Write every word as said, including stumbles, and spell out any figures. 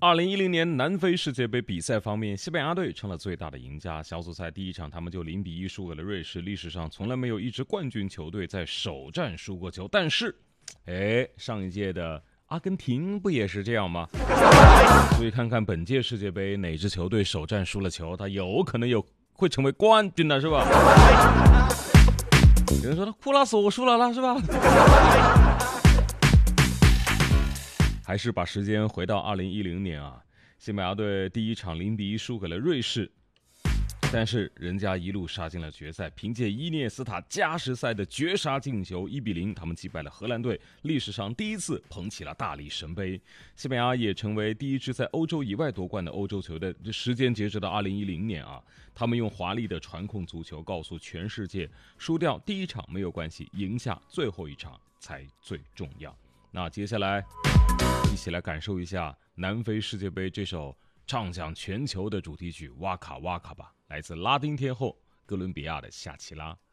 二零一零年南非世界杯比赛方面，西班牙队成了最大的赢家。小组赛第一场，他们就零比一输给了瑞士。历史上从来没有一支冠军球队在首战输过球。但是，哎，上一届的阿根廷不也是这样吗？所以看看本届世界杯哪支球队首战输了球，他有可能有会成为冠军的，是吧？有人说他库拉索输了啦，是吧？还是把时间回到二零一零年啊，西班牙队第一场零比一输给了瑞士，但是人家一路杀进了决赛，凭借伊涅斯塔加时赛的绝杀进球，一比零，他们击败了荷兰队，历史上第一次捧起了大力神杯。西班牙也成为第一支在欧洲以外夺冠的欧洲球队。时间截止到二零一零年啊，他们用华丽的传控足球告诉全世界，输掉第一场没有关系，赢下最后一场才最重要。那接下来一起来感受一下南非世界杯这首唱响全球的主题曲哇卡哇卡吧，来自拉丁天后哥伦比亚的夏奇拉。